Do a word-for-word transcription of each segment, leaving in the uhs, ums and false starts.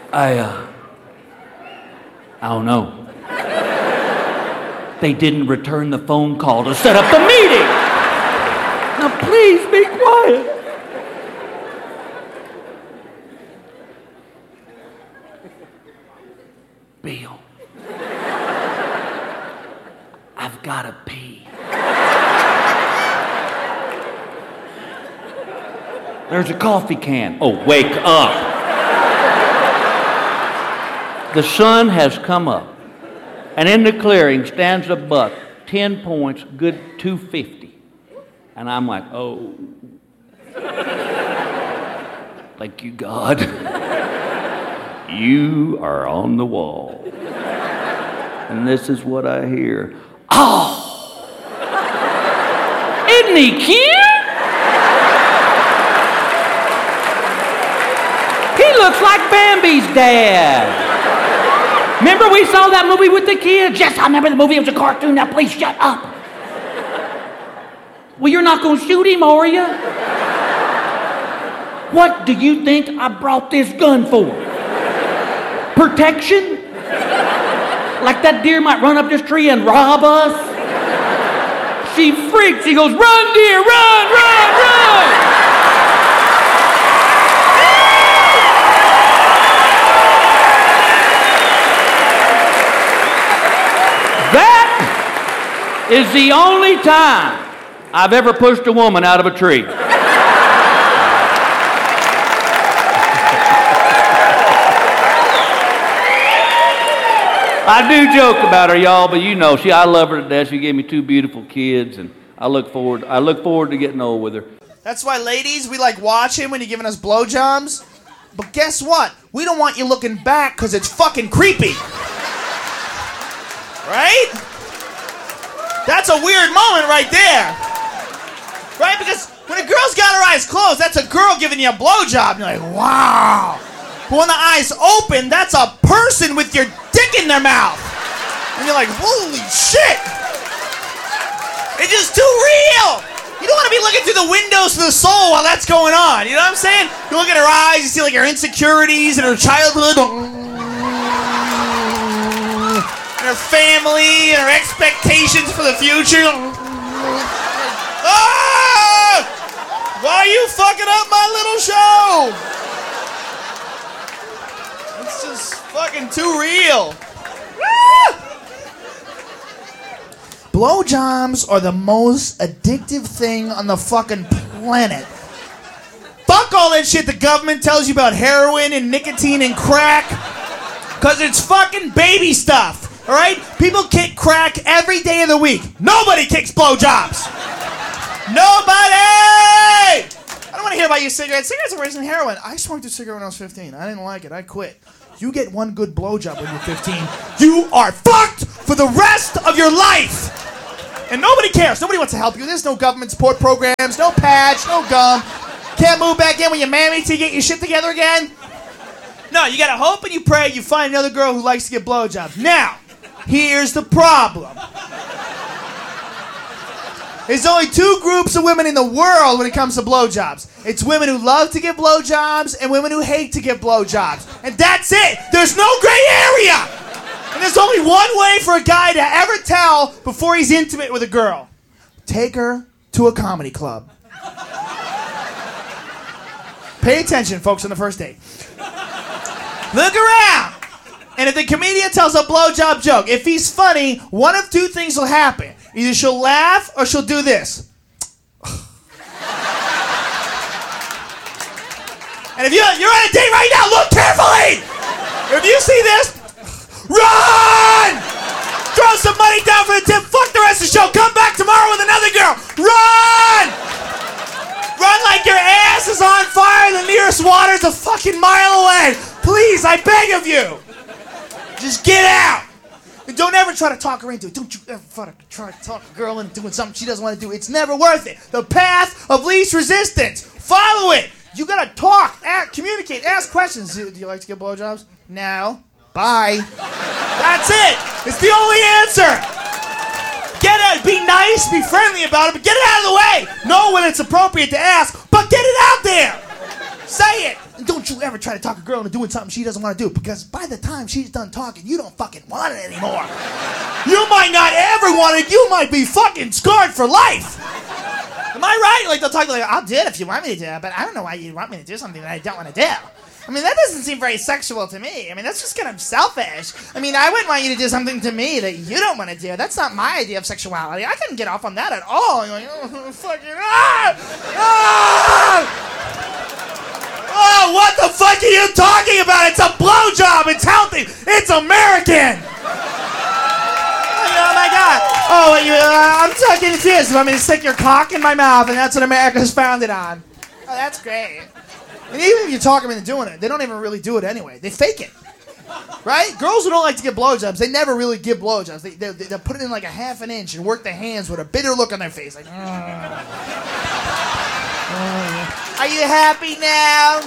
I, uh, I don't know. They didn't return the phone call to set up the meeting. Now please be quiet. Bill, I've got to pee. There's a coffee can. Oh, wake up. The sun has come up, and in the clearing stands a buck, ten points, good two fifty. And I'm like, oh. Thank you, God. You are on the wall. And this is what I hear. Oh! Isn't he cute? He looks like Bambi's dad. Remember we saw that movie with the kids? Yes, I remember the movie. It was a cartoon. Now please shut up. Well, you're not going to shoot him, are you? What do you think I brought this gun for? Protection? Like that deer might run up this tree and rob us? She freaks. She goes, run, deer, run, run, run! That is the only time I've ever pushed a woman out of a tree. I do joke about her, y'all, but you know, she, I love her to death. She gave me two beautiful kids, and I look forward, I look forward to getting old with her. That's why, ladies, we like watching when you're giving us blowjobs. But guess what? We don't want you looking back because it's fucking creepy. Right? That's a weird moment right there. Right? Because when a girl's got her eyes closed, that's a girl giving you a blowjob. You're like, wow. But when the eyes open, that's a person with your dick in their mouth. And you're like, holy shit. It's just too real. You don't want to be looking through the windows to the soul while that's going on. You know what I'm saying? You look at her eyes, you see like her insecurities and her childhood. And her family and her expectations for the future. Ah! Why are you fucking up my little show? It's just fucking too real. Ah! Blowjobs are the most addictive thing on the fucking planet. Fuck all that shit the government tells you about heroin and nicotine and crack. Cause it's fucking baby stuff. Alright? People kick crack every day of the week. Nobody kicks blowjobs. Nobody! I don't want to hear about your cigarettes. Cigarettes are worse than heroin. I smoked a cigarette when I was fifteen. I didn't like it. I quit. You get one good blowjob when you're fifteen, you are fucked for the rest of your life. And nobody cares. Nobody wants to help you. There's no government support programs, no patch, no gum. Can't move back in with your mammy till you get your shit together again. No, you gotta hope and you pray you find another girl who likes to get blowjobs. Now, here's the problem. There's only two groups of women in the world when it comes to blowjobs. It's women who love to give blowjobs and women who hate to give blowjobs. And that's it. There's no gray area. And there's only one way for a guy to ever tell before he's intimate with a girl. Take her to a comedy club. Pay attention, folks, on the first date. Look around. And if the comedian tells a blowjob joke, if he's funny, one of two things will happen. Either she'll laugh or she'll do this. And if you're, you're on a date right now, look carefully! If you see this, run! Throw some money down for the tip, fuck the rest of the show, come back tomorrow with another girl, run! Run like your ass is on fire, the nearest water's a fucking mile away. Please, I beg of you. Just get out. And don't ever try to talk her into it. Don't you ever try to talk a girl into doing something she doesn't want to do. It's never worth it. The path of least resistance. Follow it. You gotta talk, act, communicate, ask questions. Do you like to get blowjobs? No. Bye. That's it. It's the only answer. Get it. Be nice. Be friendly about it, but get it out of the way. Know when it's appropriate to ask, but get it out there. Say it. And don't you ever try to talk a girl into doing something she doesn't want to do, because by the time she's done talking, you don't fucking want it anymore. You might not ever want it. You might be fucking scarred for life. Am I right? Like, they'll talk like, I'll do it if you want me to do it, but I don't know why you want me to do something that I don't want to do. I mean, that doesn't seem very sexual to me. I mean, that's just kind of selfish. I mean, I wouldn't want you to do something to me that you don't want to do. That's not my idea of sexuality. I couldn't get off on that at all. You're like, oh, fucking, ah! Ah! Oh, what the fuck are you talking about? It's a blowjob. It's healthy. It's American. Oh my God. Oh, you, uh, I'm so confused. I mean, stick your cock in my mouth, and that's what America's founded on. Oh, that's great. And even if you talk them into doing it, they don't even really do it anyway. They fake it. Right? Girls who don't like to give blowjobs, they never really give blowjobs. They, they, they put it in like a half an inch and work their hands with a bitter look on their face. Like, mm. Mm. Are you happy now?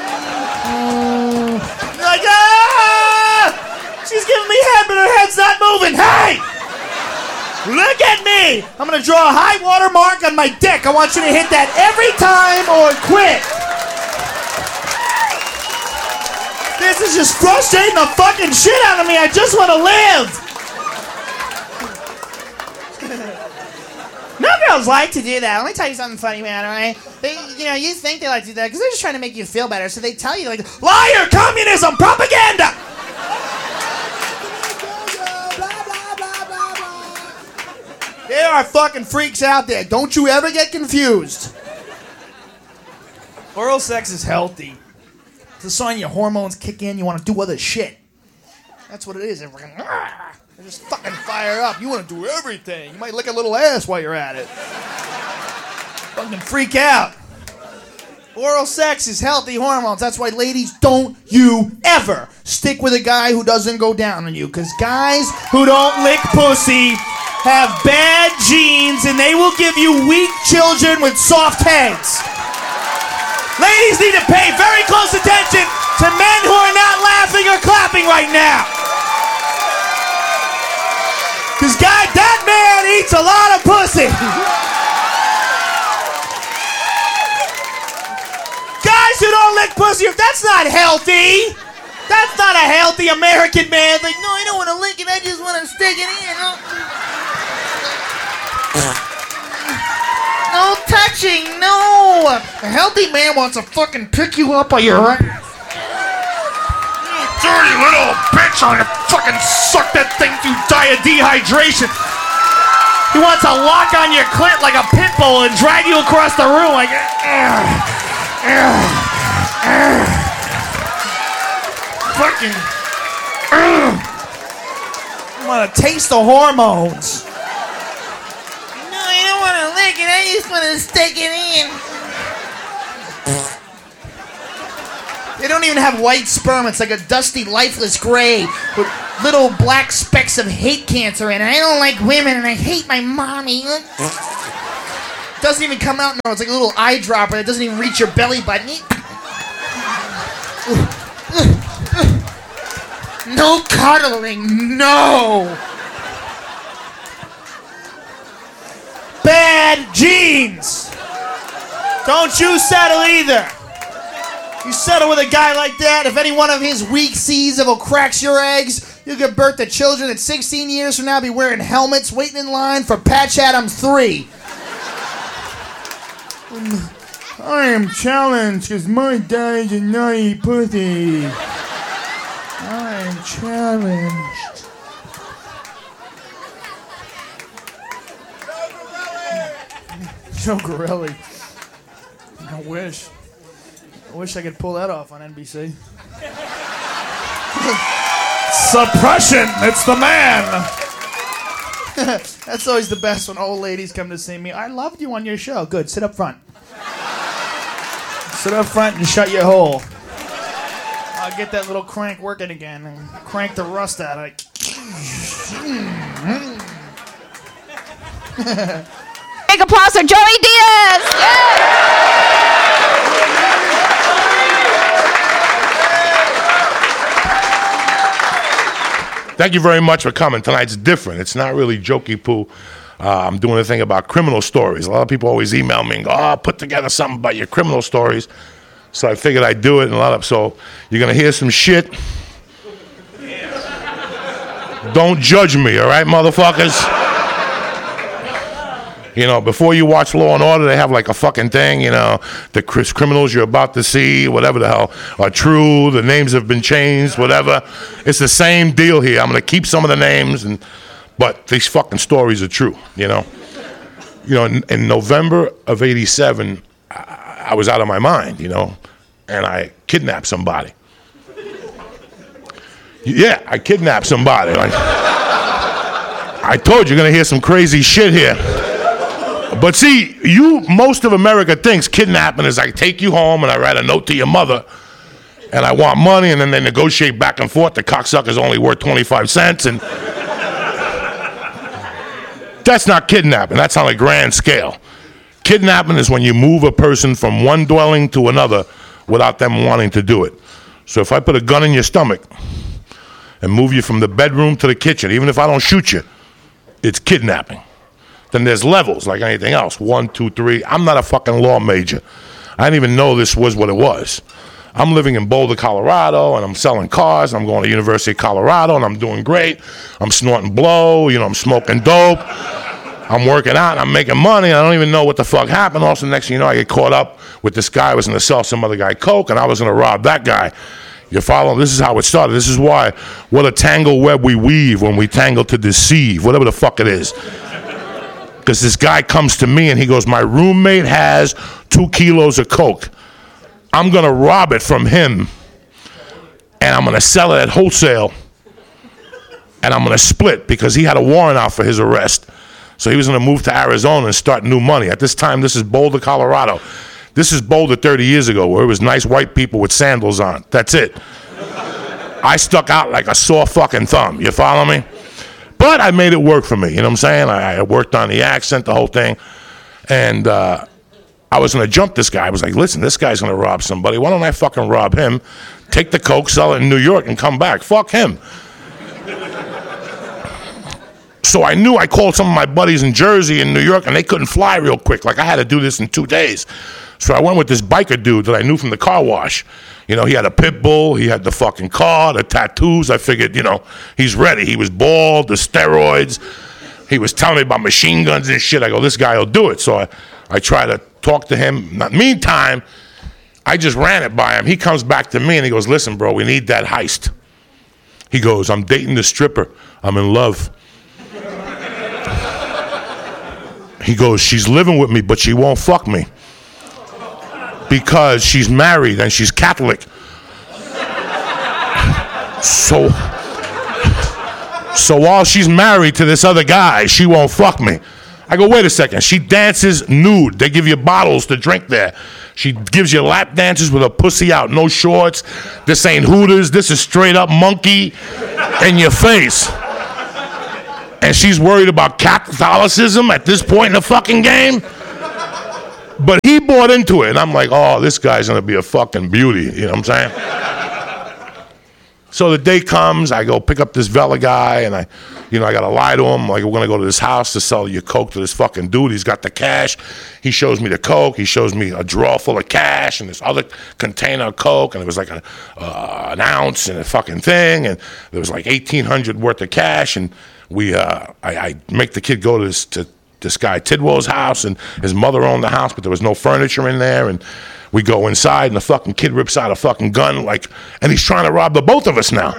Mm. You're like, ah! She's giving me head, but her head's not moving. Hey! Look at me! I'm gonna draw a high water mark on my dick. I want you to hit that every time or quit. This is just frustrating the fucking shit out of me. I just want to live. No girls like to do that. Let me tell you something funny, man, all right? They, you know, you think they like to do that because they're just trying to make you feel better. So they tell you, like, liar, communism, propaganda. There are fucking freaks out there. Don't you ever get confused. Oral sex is healthy. It's a sign your hormones kick in, you want to do other shit. That's what it is. They're fucking, they just fucking fire up. You want to do everything. You might lick a little ass while you're at it. Fucking freak out. Oral sex is healthy hormones. That's why, ladies, don't you ever stick with a guy who doesn't go down on you. Because guys who don't lick pussy have bad genes, and they will give you weak children with soft heads. Ladies need to pay very close attention to men who are not laughing or clapping right now. Because, God, that man eats a lot of pussy. Guys who don't lick pussy, that's not healthy. That's not a healthy American man. Like, no, I don't want to lick it, I just want to stick it in. No touching, no! A healthy man wants to fucking pick you up by your ass. You dirty little bitch, I'm gonna fucking suck that thing through die of dehydration. He wants to lock on your clit like a pit bull and drag you across the room like, ugh, ugh, ugh. Fucking, ugh. I want to taste the hormones. I just want to stick it in. They don't even have white sperm. It's like a dusty, lifeless gray with little black specks of hate cancer in it. I don't like women, and I hate my mommy. It doesn't even come out. No, it's like a little eyedropper that doesn't even reach your belly button. No cuddling. No. Bad genes. Don't you settle either. You settle with a guy like that, if any one of his weak seeds ever cracks your eggs, you'll give birth to children that sixteen years from now be wearing helmets waiting in line for Patch Adams three. Um, I am challenged because my daddy's a naughty pussy. I am challenged. Joe Gorelli. I wish. I wish I could pull that off on N B C. Suppression! It's the man! That's always the best when old ladies come to see me. I loved you on your show. Good. Sit up front. Sit up front and shut your hole. I'll get that little crank working again and crank the rust out of it. Big applause for Joey Diaz! Yeah. Thank you very much for coming. Tonight's different. It's not really jokey poo. Uh, I'm doing a thing about criminal stories. A lot of people always email me and go, oh, put together something about your criminal stories. So I figured I'd do it and a lot of, so you're gonna hear some shit. Don't judge me, all right, motherfuckers? You know, before you watch Law and Order, they have like a fucking thing, you know, the criminals you're about to see, whatever the hell, are true, the names have been changed, whatever. It's the same deal here. I'm going to keep some of the names, and but these fucking stories are true, you know. You know, in, in November of eighty-seven, I, I was out of my mind, you know, and I kidnapped somebody. Yeah, I kidnapped somebody. Like, I told you, you're going to hear some crazy shit here. But see, you, most of America thinks kidnapping is I take you home and I write a note to your mother and I want money, and then they negotiate back and forth. The cocksucker's only worth twenty-five cents. And that's not kidnapping. That's on a grand scale. Kidnapping is when you move a person from one dwelling to another without them wanting to do it. So if I put a gun in your stomach and move you from the bedroom to the kitchen, even if I don't shoot you, it's kidnapping. Then there's levels like anything else. One, two, three. I'm not a fucking law major. I didn't even know this was what it was. I'm living in Boulder, Colorado, and I'm selling cars. I'm going to University of Colorado, and I'm doing great. I'm snorting blow. You know, I'm smoking dope. I'm working out. I'm making money. I don't even know what the fuck happened. Also, next thing you know, I get caught up with this guy who was going to sell some other guy coke, and I was going to rob that guy. You follow? This is how it started. This is why, what a tangle web we weave when we tangle to deceive, whatever the fuck it is. Because this guy comes to me and he goes, my roommate has two kilos of coke. I'm going to rob it from him, and I'm going to sell it at wholesale, and I'm going to split because he had a warrant out for his arrest. So he was going to move to Arizona and start new money. At this time, this is Boulder, Colorado. This is Boulder thirty years ago, where it was nice white people with sandals on. That's it. I stuck out like a sore fucking thumb. You follow me? But I made it work for me. You know what I'm saying? I, I worked on the accent, the whole thing. And uh, I was going to jump this guy. I was like, listen, this guy's going to rob somebody. Why don't I fucking rob him, take the coke, sell it in New York, and come back? Fuck him. So I knew I called some of my buddies in Jersey and New York, and they couldn't fly real quick. Like, I had to do this in two days. So I went with this biker dude that I knew from the car wash. You know, he had a pit bull, he had the fucking car, the tattoos. I figured, you know, he's ready. He was bald, the steroids. He was telling me about machine guns and shit. I go, this guy will do it. So I, I try to talk to him. Meantime, I just ran it by him. He comes back to me and he goes, listen, bro, we need that heist. He goes, I'm dating the stripper. I'm in love. He goes, she's living with me, but she won't fuck me because she's married and she's Catholic. So, so while she's married to this other guy, she won't fuck me. I go, wait a second. She dances nude. They give you bottles to drink there. She gives you lap dances with her pussy out, no shorts. This ain't Hooters. This is straight up monkey in your face. And she's worried about Catholicism at this point in the fucking game. But he bought into it, and I'm like, oh, this guy's gonna be a fucking beauty. You know what I'm saying? So the day comes, I go pick up this Vela guy, and I, you know, I gotta lie to him. Like, we're gonna go to this house to sell your coke to this fucking dude. He's got the cash. He shows me the coke. He shows me a drawer full of cash and this other container of coke, and it was like a, uh, an ounce and a fucking thing, and there was like eighteen hundred worth of cash, and we, uh, I, I make the kid go to this to this guy Tidwell's house, and his mother owned the house, but there was no furniture in there, and we go inside, and the fucking kid rips out a fucking gun, like, and he's trying to rob the both of us now.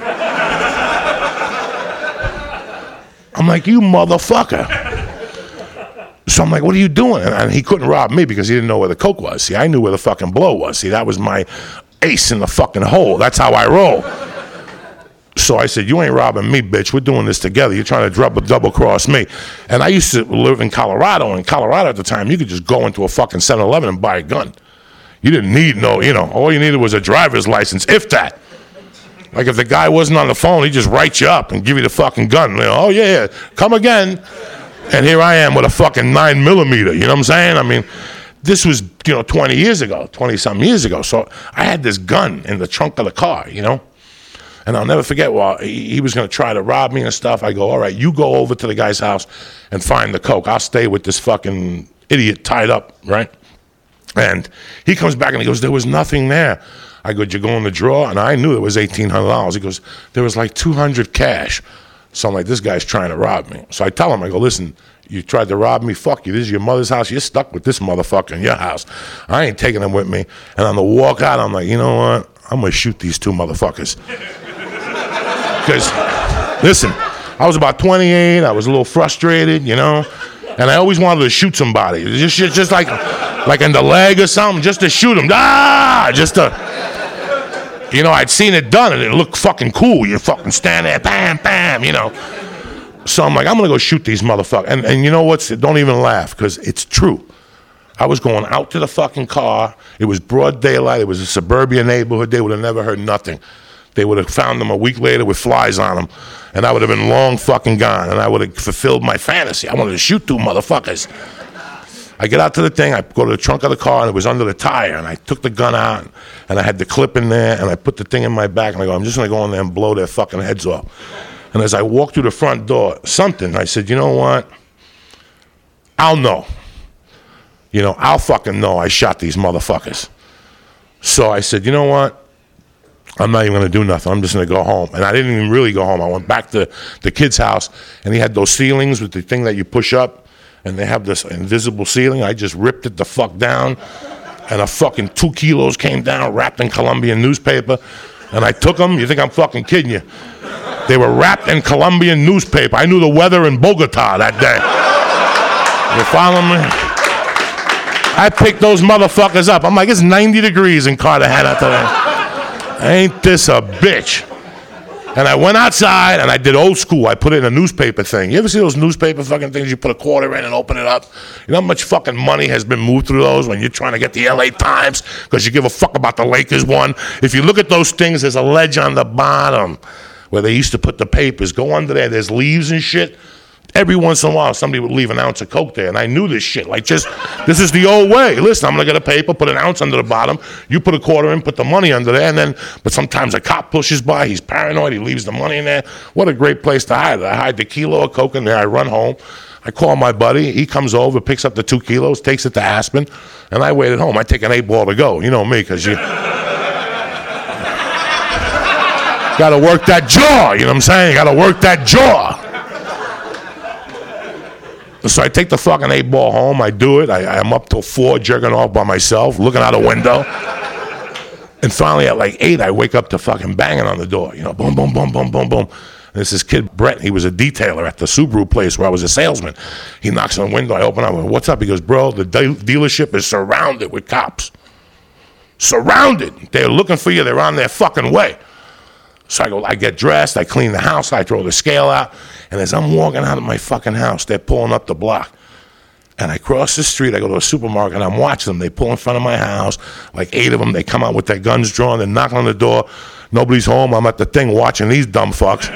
I'm like, you motherfucker. So I'm like, what are you doing? And he couldn't rob me because he didn't know where the coke was. See, I knew where the fucking blow was. See, that was my ace in the fucking hole. That's how I roll. So I said, you ain't robbing me, bitch. We're doing this together. You're trying to double, double cross me. And I used to live in Colorado. And in Colorado at the time, you could just go into a fucking seven eleven and buy a gun. You didn't need no, you know, all you needed was a driver's license, if that. Like, if the guy wasn't on the phone, he'd just write you up and give you the fucking gun. You know, oh, yeah, yeah, come again. And here I am with a fucking nine millimeter. You know what I'm saying? I mean, this was, you know, twenty years ago, twenty-something years ago. So I had this gun in the trunk of the car, you know? And I'll never forget, while he, he was going to try to rob me and stuff, I go, all right, you go over to the guy's house and find the coke. I'll stay with this fucking idiot tied up, right? And he comes back and he goes, there was nothing there. I go, did you go in the drawer? And I knew it was eighteen hundred dollars. He goes, there was like two hundred cash. So I'm like, this guy's trying to rob me. So I tell him, I go, listen, you tried to rob me? Fuck you. This is your mother's house. You're stuck with this motherfucker in your house. I ain't taking him with me. And on the walk out, I'm like, you know what? I'm going to shoot these two motherfuckers. Because, listen, I was about twenty-eight. I was a little frustrated, you know. And I always wanted to shoot somebody. Just, just, just like, like in the leg or something, just to shoot him. Ah! Just to, you know, I'd seen it done and it looked fucking cool. You fucking stand there, bam, bam, you know. So I'm like, I'm going to go shoot these motherfuckers. And, and you know what? Don't even laugh, because it's true. I was going out to the fucking car. It was broad daylight. It was a suburban neighborhood. They would have never heard nothing. They would have found them a week later with flies on them, and I would have been long fucking gone, and I would have fulfilled my fantasy. I wanted to shoot two motherfuckers. I get out to the thing. I go to the trunk of the car, and it was under the tire, and I took the gun out, and I had the clip in there, and I put the thing in my back, and I go, I'm just going to go in there and blow their fucking heads off. And as I walked through the front door, something, I said, you know what? I'll know. You know, I'll fucking know I shot these motherfuckers. So I said, you know what? I'm not even going to do nothing. I'm just going to go home. And I didn't even really go home. I went back to the kid's house, and he had those ceilings with the thing that you push up, and they have this invisible ceiling. I just ripped it the fuck down, and a fucking two kilos came down wrapped in Colombian newspaper, and I took them. You think I'm fucking kidding you? They were wrapped in Colombian newspaper. I knew the weather in Bogota that day. You follow me? I picked those motherfuckers up. I'm like, it's ninety degrees in Cartagena today. Ain't this a bitch? And I went outside and I did old school. I put it in a newspaper thing. You ever see those newspaper fucking things? You put a quarter in and open it up. You know how much fucking money has been moved through those when you're trying to get the L A Times because you give a fuck about the Lakers one? If you look at those things, there's a ledge on the bottom where they used to put the papers. Go under there. There's leaves and shit. Every once in a while, somebody would leave an ounce of Coke there, and I knew this shit. Like, just, this is the old way. Listen, I'm going to get a paper, put an ounce under the bottom. You put a quarter in, put the money under there, and then, but sometimes a cop pushes by. He's paranoid. He leaves the money in there. What a great place to hide. I hide the kilo of Coke in there. I run home. I call my buddy. He comes over, picks up the two kilos, takes it to Aspen, and I wait at home. I take an eight ball to go. You know me, because you got to work that jaw. You know what I'm saying? You got to work that jaw. So I take the fucking eight ball home. I do it. I, I'm up till four, jerking off by myself, looking out a window. And finally at like eight, I wake up to fucking banging on the door. You know, boom, boom, boom, boom, boom, boom. And it's this kid, Brett. He was a detailer at the Subaru place where I was a salesman. He knocks on the window. I open up. I go, what's up? He goes, bro, the de- dealership is surrounded with cops. Surrounded. They're looking for you. They're on their fucking way. So I go, I get dressed, I clean the house, I throw the scale out, and as I'm walking out of my fucking house, they're pulling up the block. And I cross the street, I go to a supermarket, and I'm watching them. They pull in front of my house, like eight of them. They come out with their guns drawn, they're knocking on the door. Nobody's home. I'm at the thing watching these dumb fucks.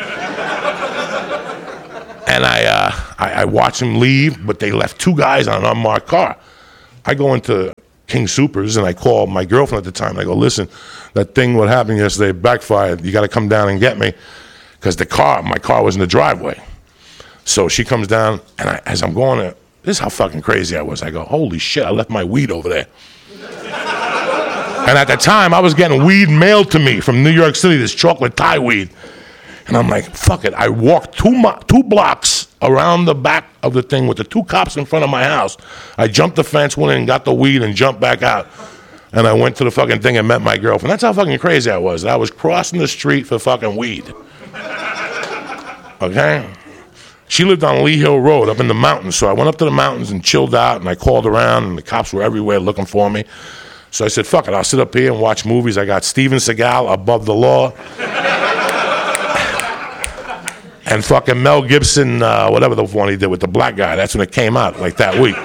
And I, uh, I, I watch them leave, but they left two guys on an unmarked car. I go into King Supers, and I call my girlfriend at the time, and I go, listen, that thing what happened yesterday backfired. You got to come down and get me, because the car, my car was in the driveway. So she comes down, and I, as I'm going there, this is how fucking crazy I was. I go, holy shit, I left my weed over there. And at the time, I was getting weed mailed to me from New York City, this chocolate Thai weed. And I'm like, fuck it. I walked two mo- two blocks around the back of the thing with the two cops in front of my house. I jumped the fence, went in and got the weed and jumped back out. And I went to the fucking thing and met my girlfriend. That's how fucking crazy I was. I was crossing the street for fucking weed. Okay? She lived on Lee Hill Road up in the mountains. So I went up to the mountains and chilled out, and I called around, and the cops were everywhere looking for me. So I said, fuck it, I'll sit up here and watch movies. I got Steven Seagal, Above the Law. And fucking Mel Gibson, uh, whatever the one he did with the black guy. That's when it came out, like that week.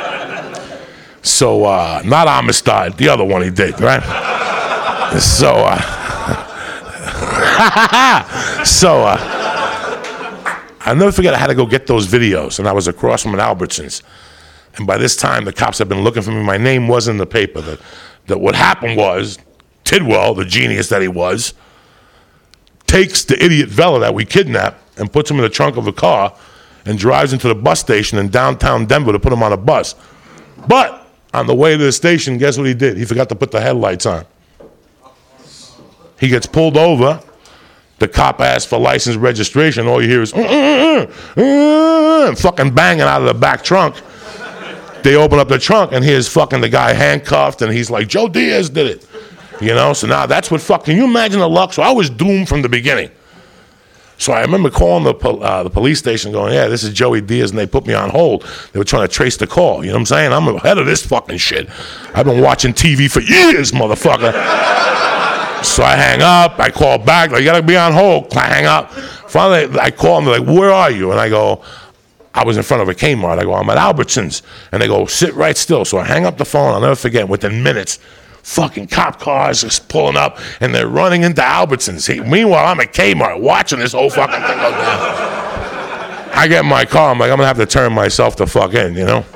So, uh, not Amistad, the other one he did, right? So, uh, so, uh, I'll never forget I had to go get those videos, and I was across from an Albertsons. And by this time, the cops had been looking for me. My name was in the paper. That, that what happened was, Tidwell, the genius that he was, takes the idiot Vela that we kidnapped and puts him in the trunk of a car and drives into the bus station in downtown Denver to put him on a bus. But On the way to the station, guess what he did? He forgot to put the headlights on. He gets pulled over. The cop asks for license registration. All you hear is, mm, mm, mm, fucking banging out of the back trunk. They open up the trunk, and here's fucking the guy handcuffed, and he's like, Joe Diaz did it. You know, so now that's what fuck, can you imagine the luck? So I was doomed from the beginning. So I remember calling the pol- uh, the police station going, yeah, this is Joey Diaz, and they put me on hold. They were trying to trace the call. You know what I'm saying? I'm ahead of this fucking shit. I've been watching T V for years, motherfucker. So I hang up. I call back. Like, you got to be on hold. I hang up. Finally, I call them. They're like, where are you? And I go, I was in front of a Kmart. I go, I'm at Albertsons. And they go, sit right still. So I hang up the phone. I'll never forget. Within minutes, fucking cop cars is pulling up, and they're running into Albertsons. He, meanwhile, I'm at Kmart watching this whole fucking thing go down. I get in my car. I'm like, I'm going to have to turn myself the fuck in, you know?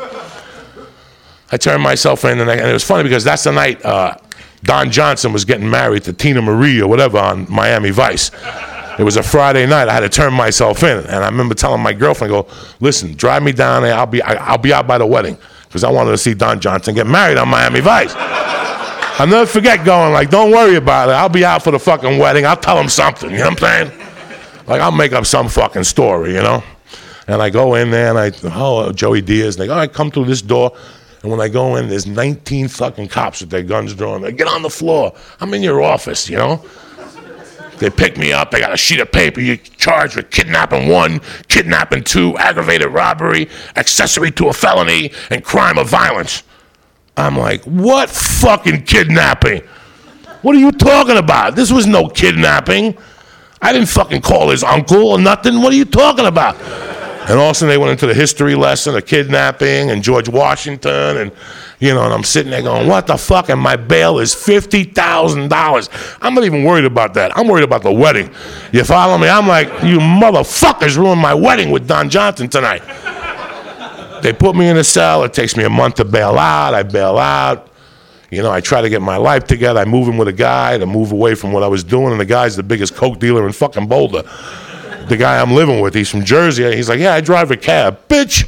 I turned myself in, and, I, and it was funny because that's the night uh, Don Johnson was getting married to Tina Marie or whatever on Miami Vice. It was a Friday night. I had to turn myself in, and I remember telling my girlfriend, I go, listen, drive me down there. I'll be, I, I'll be out by the wedding because I wanted to see Don Johnson get married on Miami Vice. I'll never forget going like, don't worry about it. I'll be out for the fucking wedding. I'll tell him something, you know what I'm saying? Like, I'll make up some fucking story, you know? And I go in there, and I, oh, Joey Diaz. And they go, all right, come through this door. And when I go in, there's nineteen fucking cops with their guns drawn. They get on the floor. I'm in your office, you know? They pick me up. They got a sheet of paper. You're charged with kidnapping one, kidnapping two, aggravated robbery, accessory to a felony, and crime of violence. I'm like, what fucking kidnapping? What are you talking about? This was no kidnapping. I didn't fucking call his uncle or nothing. What are you talking about? And all of a sudden they went into the history lesson of kidnapping and George Washington, and you know, and I'm sitting there going, what the fuck? And my bail is fifty thousand dollars. I'm not even worried about that. I'm worried about the wedding. You follow me? I'm like, you motherfuckers ruined my wedding with Don Johnson tonight. They put me in a cell. It takes me a month to bail out. I bail out. You know, I try to get my life together. I move in with a guy to move away from what I was doing, and the guy's the biggest coke dealer in fucking Boulder. The guy I'm living with, he's from Jersey. He's like, yeah, I drive a cab. Bitch.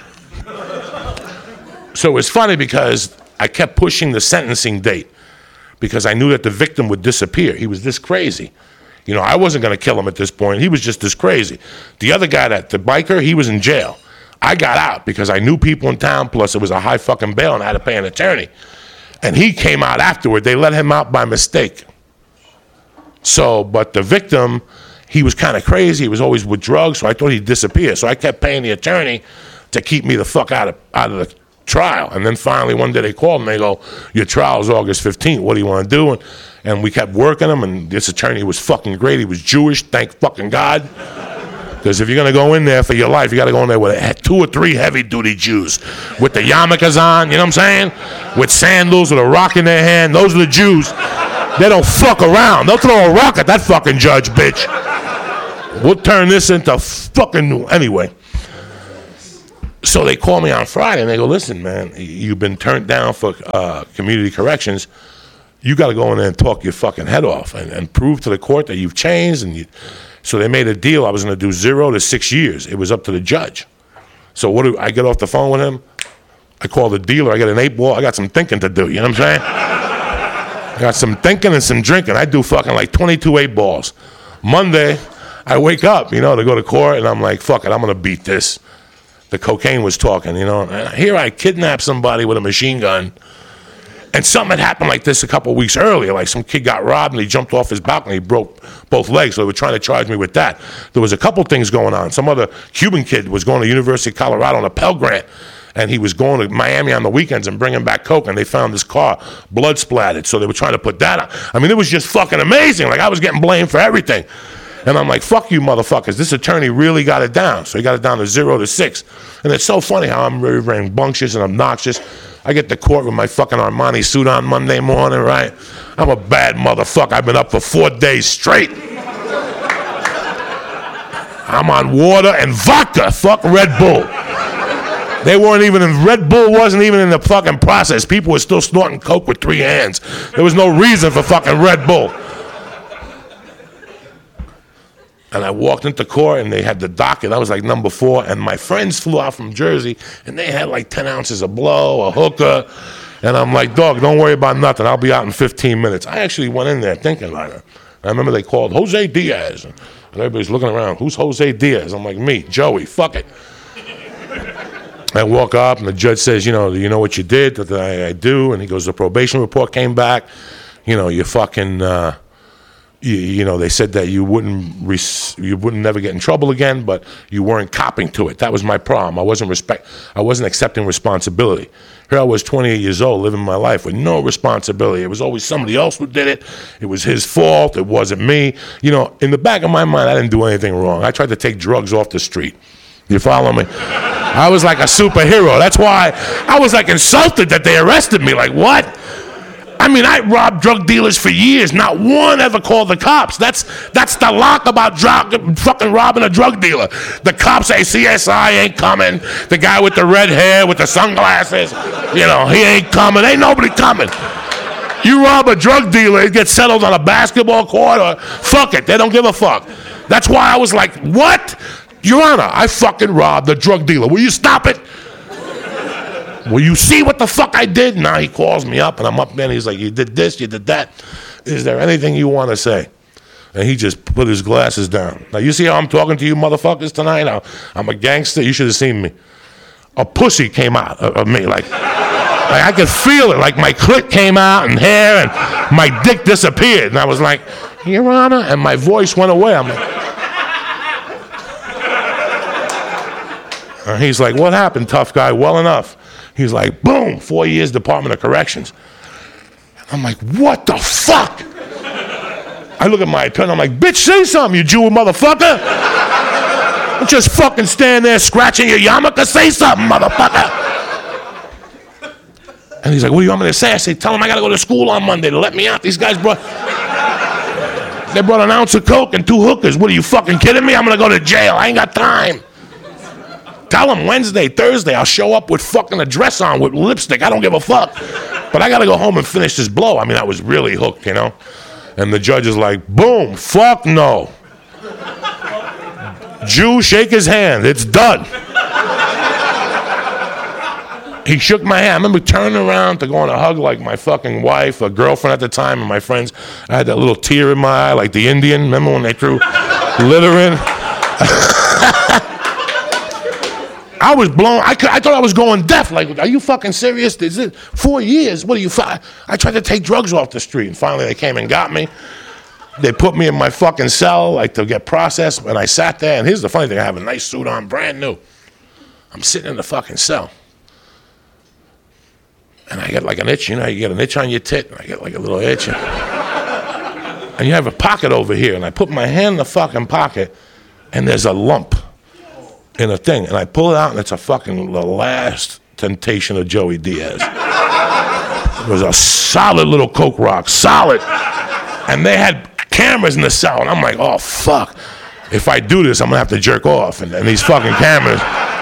So it was funny because I kept pushing the sentencing date because I knew that the victim would disappear. He was this crazy. You know, I wasn't going to kill him at this point. He was just this crazy. The other guy, that the biker, he was in jail. I got out because I knew people in town, plus it was a high fucking bail and I had to pay an attorney. And he came out afterward. They let him out by mistake. So, but the victim, he was kind of crazy. He was always with drugs, so I thought he'd disappear. So I kept paying the attorney to keep me the fuck out of out of the trial. And then finally one day they called and they go, your trial is August fifteenth. What do you want to do? And, and we kept working him, and this attorney was fucking great. He was Jewish, thank fucking God. Because if you're going to go in there for your life, you got to go in there with two or three heavy-duty Jews. With the yarmulkes on, you know what I'm saying? With sandals, with a rock in their hand. Those are the Jews. They don't fuck around. They'll throw a rock at that fucking judge, bitch. We'll turn this into fucking... Anyway. So they call me on Friday, and they go, listen, man, you've been turned down for uh, community corrections. You got to go in there and talk your fucking head off and, and prove to the court that you've changed. And you... So they made a deal. I was going to do zero to six years. It was up to the judge. So what do I get off the phone with him? I call the dealer. I got an eight ball. I got some thinking to do. You know what I'm saying? I got some thinking and some drinking. I do fucking like twenty-two eight balls. Monday, I wake up, you know, to go to court, and I'm like, fuck it, I'm going to beat this. The cocaine was talking, you know. And here I kidnapped somebody with a machine gun. And something had happened like this a couple of weeks earlier. Like some kid got robbed and he jumped off his balcony. He broke both legs, so they were trying to charge me with that. There was a couple things going on. Some other Cuban kid was going to University of Colorado on a Pell Grant, and he was going to Miami on the weekends and bringing back coke, and they found this car blood splattered, so they were trying to put that on. I mean, it was just fucking amazing. Like, I was getting blamed for everything. And I'm like, fuck you motherfuckers. This attorney really got it down. So he got it down to zero to six. And it's so funny how I'm very rambunctious and obnoxious. I get to court with my fucking Armani suit on Monday morning, right? I'm a bad motherfucker. I've been up for four days straight. I'm on water and vodka. Fuck Red Bull. They weren't even in, Red Bull wasn't even in the fucking process. People were still snorting coke with three hands. There was no reason for fucking Red Bull. And I walked into court, and they had the docket. I was like number four, and my friends flew out from Jersey, and they had like ten ounces of blow, a hookah. And I'm like, dog, don't worry about nothing. I'll be out in fifteen minutes. I actually went in there thinking like it. I remember they called Jose Diaz. And everybody's looking around. Who's Jose Diaz? I'm like, me, Joey, fuck it. I walk up, and the judge says, you know, you know what you did? That I, I do. And he goes, the probation report came back. You know, you fucking... Uh, You, you know, they said that you wouldn't res- you wouldn't never get in trouble again, but you weren't copping to it. That was my problem. I wasn't respect. I wasn't accepting responsibility. Here I was, twenty-eight years old, living my life with no responsibility. It was always somebody else who did it. It was his fault. It wasn't me. You know, in the back of my mind, I didn't do anything wrong. I tried to take drugs off the street. You follow me? I was like a superhero. That's why I was like insulted that they arrested me. Like, what? I mean, I robbed drug dealers for years. Not one ever called the cops. That's that's the lock about drug, fucking robbing a drug dealer. The cops say C S I ain't coming. The guy with the red hair with the sunglasses, you know, he ain't coming. Ain't nobody coming. You rob a drug dealer, it gets settled on a basketball court or fuck it. They don't give a fuck. That's why I was like, what? Your Honor, I fucking robbed a drug dealer. Will you stop it? Will you see what the fuck I did? Now he calls me up, and I'm up there, and he's like, you did this, you did that. Is there anything you want to say? And he just put his glasses down. Now, you see how I'm talking to you motherfuckers tonight? Now, I'm a gangster. You should have seen me. A pussy came out of me. Like, like, I could feel it. Like, my clit came out and hair, and my dick disappeared. And I was like, Your Honor, and my voice went away. I'm like... And he's like, what happened, tough guy? Well enough. He's like, boom, four years Department of Corrections. I'm like, what the fuck? I look at my attorney, I'm like, bitch, say something, you Jew motherfucker. Don't just fucking stand there scratching your yarmulke. Say something, motherfucker. And he's like, what do you want me to say? I say, tell him I gotta go to school on Monday to let me out. These guys brought, they brought an ounce of coke and two hookers. What, are you fucking kidding me? I'm gonna go to jail. I ain't got time. Tell him Wednesday, Thursday, I'll show up with fucking a dress on with lipstick. I don't give a fuck. But I got to go home and finish this blow. I mean, I was really hooked, you know. And the judge is like, boom, fuck no. Jew, shake his hand. It's done. He shook my hand. I remember turning around to go on a hug like my fucking wife, a girlfriend at the time, and my friends. I had that little tear in my eye like the Indian. Remember when they threw litter in? I was blown. I, could, I thought I was going deaf. Like, are you fucking serious? Is it four years? What are you? Fi-? I tried to take drugs off the street, and finally they came and got me. They put me in my fucking cell, like, to get processed, and I sat there. And here's the funny thing: I have a nice suit on, brand new. I'm sitting in the fucking cell, and I get like an itch. You know, you get an itch on your tit, and I get like a little itch. And you have a pocket over here, and I put my hand in the fucking pocket, and there's a lump in a thing, and I pull it out, and it's a fucking the last temptation of Joey Diaz. It was a solid little coke rock, solid. And they had cameras in the cell, and I'm like, oh fuck, if I do this, I'm gonna have to jerk off, and, and these fucking cameras.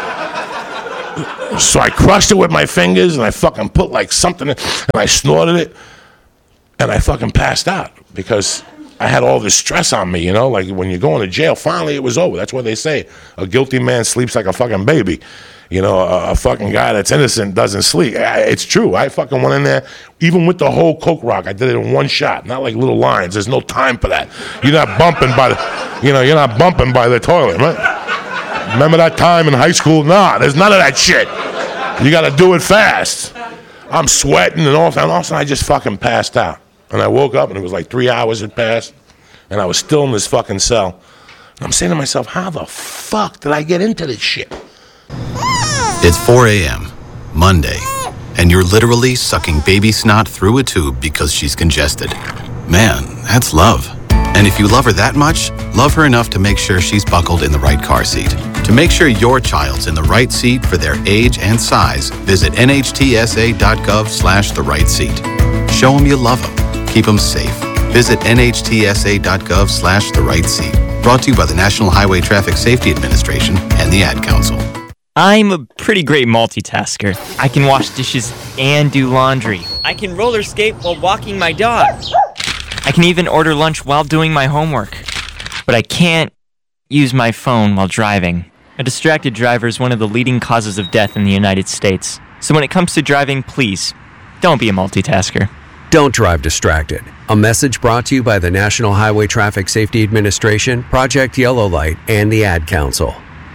So I crushed it with my fingers, and I fucking put like something in, and I snorted it, and I fucking passed out because I had all this stress on me, you know, like when you're going to jail, finally it was over. That's what they say. A guilty man sleeps like a fucking baby. You know, a, a fucking guy that's innocent doesn't sleep. I, it's true. I fucking went in there, even with the whole coke rock, I did it in one shot, not like little lines. There's no time for that. You're not bumping by the, you know, you're not bumping by the toilet, right? Remember that time in high school? Nah, there's none of that shit. You got to do it fast. I'm sweating and all, and all of a sudden I just fucking passed out. And I woke up, and it was like three hours had passed, and I was still in this fucking cell. And I'm saying to myself, how the fuck did I get into this shit? It's four a.m., Monday, and you're literally sucking baby snot through a tube because she's congested. Man, that's love. And if you love her that much, love her enough to make sure she's buckled in the right car seat. To make sure your child's in the right seat for their age and size, visit nhtsa.gov slash the right seat. Show them you love them. Keep them safe. Visit nhtsa.gov slash the right seat. Brought to you by the National Highway Traffic Safety Administration and the Ad Council. I'm a pretty great multitasker. I can wash dishes and do laundry. I can roller skate while walking my dog. I can even order lunch while doing my homework. But I can't use my phone while driving. A distracted driver is one of the leading causes of death in the United States. So when it comes to driving, please, don't be a multitasker. Don't drive distracted. A message brought to you by the National Highway Traffic Safety Administration, Project Yellow Light, and the Ad Council.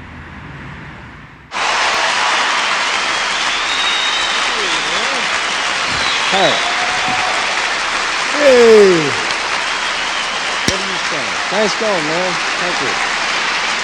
Hey. Hey. What are you saying? Nice going, man. Thank you.